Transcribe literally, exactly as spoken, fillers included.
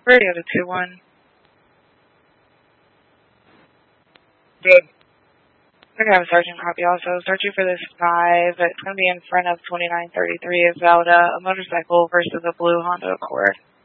Radio to two one. Good. We're going to have a sergeant copy also. Searching for this five. It's going to be in front of twenty-nine thirty-three Zelda, a motorcycle versus a blue Honda Accord.